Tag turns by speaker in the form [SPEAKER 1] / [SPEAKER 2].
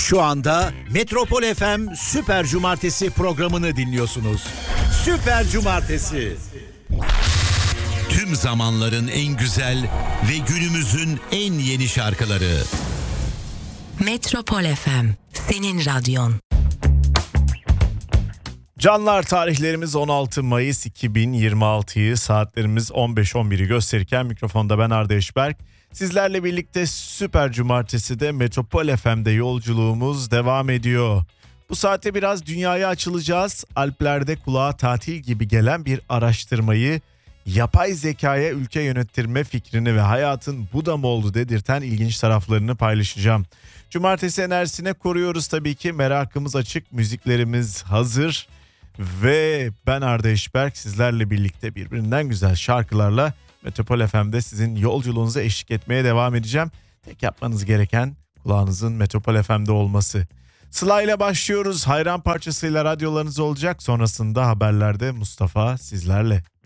[SPEAKER 1] Şu anda Metropol FM Süper Cumartesi programını dinliyorsunuz. Süper Cumartesi. Tüm zamanların en güzel ve günümüzün en yeni şarkıları.
[SPEAKER 2] Metropol FM, senin radyon.
[SPEAKER 3] Canlar, tarihlerimiz 16 Mayıs 2026'yı, saatlerimiz 15-11'i gösterirken mikrofonda ben Arda Eşberk. Sizlerle birlikte Süper Cumartesi'de Metropol FM'de yolculuğumuz devam ediyor. Bu saatte biraz dünyaya açılacağız. Alplerde kulağa tatil gibi gelen bir araştırmayı, yapay zekaya ülke yönettirme fikrini ve hayatın bu da mı oldu dedirten ilginç taraflarını paylaşacağım. Cumartesi enerjisine koruyoruz tabii ki. Merakımız açık, müziklerimiz hazır. Ve ben Arda Eşberk sizlerle birlikte birbirinden güzel şarkılarla Metropol FM'de sizin yolculuğunuza eşlik etmeye devam edeceğim. Tek yapmanız gereken kulağınızın Metropol FM'de olması. Sıla ile başlıyoruz. Hayran parçasıyla radyolarınız olacak. Sonrasında haberlerde Mustafa sizlerle.